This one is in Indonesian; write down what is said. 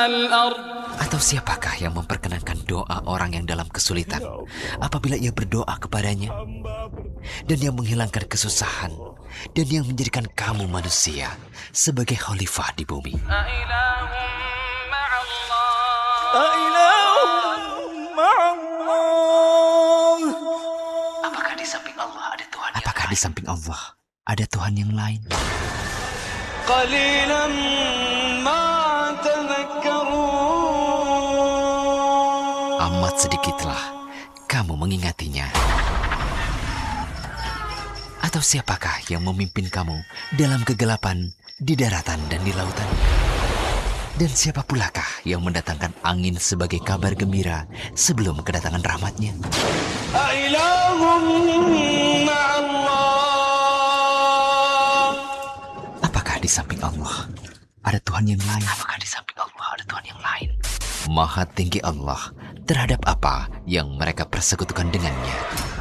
الأرض. Atau siapakah yang memperkenankan doa orang yang dalam kesulitan apabila ia berdoa kepadanya, dan yang menghilangkan kesusahan, dan yang menjadikan kamu manusia sebagai khalifah di bumi? أإله مع الله. Apakah di samping Allah ada Tuhan? Apakah di samping Allah ada Tuhan yang lain? قليلا ما تذكرون. Amat sedikitlah kamu mengingatinya. Atau siapakah yang memimpin kamu dalam kegelapan di daratan dan di lautan? Dan siapa pulakah yang mendatangkan angin sebagai kabar gembira sebelum kedatangan rahmatnya? أإله مع الله. Apakah di samping Allah ada Tuhan yang lain? Apakah di samping Allah ada Tuhan yang lain? Maha tinggi Allah terhadap apa yang mereka persekutukan dengannya.